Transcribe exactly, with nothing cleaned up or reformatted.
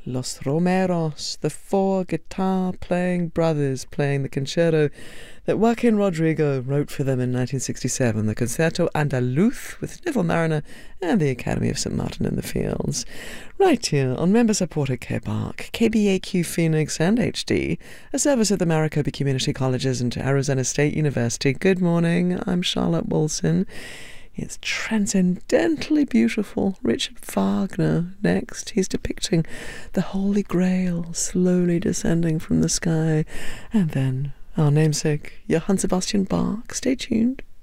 Los Romeros, the four guitar-playing brothers playing the concerto that Joaquin Rodrigo wrote for them in nineteen sixty-seven, the Concerto Andaluz with Neville Mariner and the Academy of Saint Martin in the Fields. Right here on member-supported K B A R C, K B A Q Phoenix and H D, a service of the Maricopa Community Colleges and Arizona State University. Good morning, I'm Charlotte Wilson. It's transcendently beautiful. Richard Wagner next. He's depicting the Holy Grail slowly descending from the sky. And then our namesake, Johann Sebastian Bach. Stay tuned.